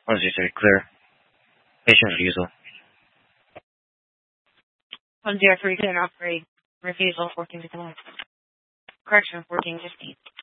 163, clear. Patient refusal. 103, clear and operate. Refusal 1451. Correction 1450.